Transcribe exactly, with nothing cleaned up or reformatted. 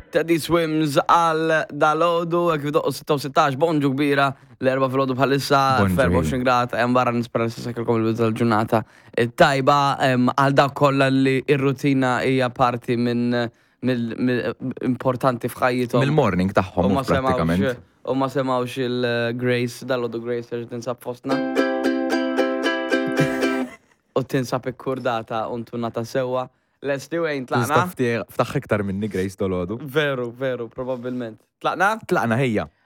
Teddy Swims għal dal-ħodu, kif doqqu sitta u sittax, bonġu kbira, l-erba fil-ħodu bħalissa, Bonġu, f'24 grad, hemm barra nispera s-sakelkom il-bidu tal-ġurnata. Tajba, em, għal dak kollha li ir-rutina hija parti minn mill- mill- importanti f'ħajjithom. Mill-morning U tagħhom ma semawx prattikament. u ma semawx il-Grace, dal-ħodu Grace, għax tinsab fostna. U tinsab ikkurdata u ntunata sewa. Let's do it, tlaqna. Ftaħ iktar minni Grace dolodu. Veru, veru, probabilment. Tlaqna? Tlaqna ħejja.